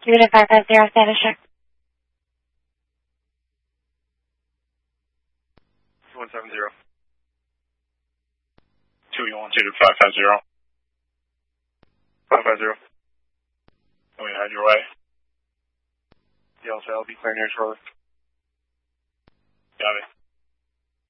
Unit 550, status check. 170. 212 to 550. 550. Going to head your way. Yellow Tail, be clear near shore. Got it.